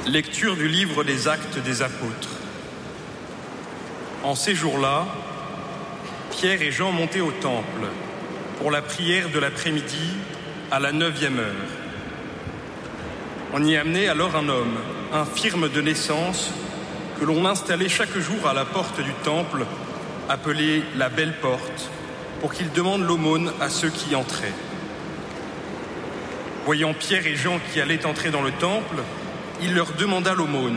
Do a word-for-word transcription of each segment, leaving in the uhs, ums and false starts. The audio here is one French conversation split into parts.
Lecture du livre des Actes des Apôtres. En ces jours-là, Pierre et Jean montaient au temple pour la prière de l'après-midi à la neuvième heure. On y amenait alors un homme, infirme de naissance, que l'on installait chaque jour à la porte du temple, appelée la Belle Porte, pour qu'il demande l'aumône à ceux qui entraient. Voyant Pierre et Jean qui allaient entrer dans le temple, il leur demanda l'aumône.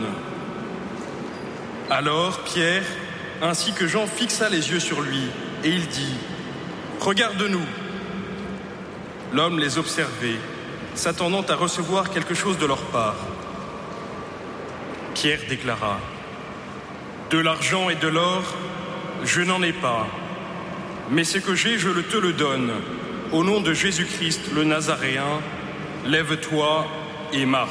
Alors Pierre, ainsi que Jean, fixa les yeux sur lui, et il dit « Regarde-nous !» L'homme les observait, s'attendant à recevoir quelque chose de leur part. Pierre déclara « De l'argent et de l'or, je n'en ai pas, mais ce que j'ai, je te le donne. Au nom de Jésus-Christ, le Nazaréen, lève-toi et marche. »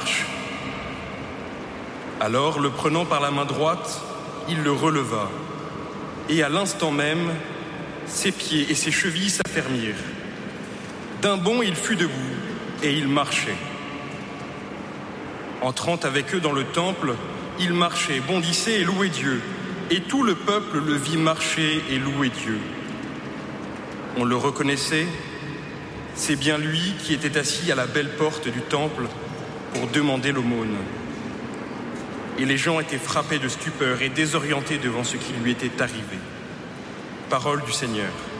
Alors, le prenant par la main droite, il le releva. Et à l'instant même, ses pieds et ses chevilles s'affermirent. D'un bond, il fut debout et il marchait. Entrant avec eux dans le temple, il marchait, bondissait et louait Dieu. Et tout le peuple le vit marcher et louer Dieu. On le reconnaissait, c'est bien lui qui était assis à la belle porte du temple pour demander l'aumône. Et les gens étaient frappés de stupeur et désorientés devant ce qui lui était arrivé. Parole du Seigneur.